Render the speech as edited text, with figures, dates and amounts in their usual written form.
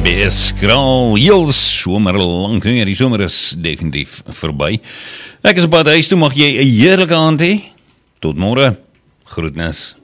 Beeskraal, heel somer lang, die somer is definitief verby. Ek is op pad huis toe, mag jy 'n heerlike aand hê. Tot môre, groetnis.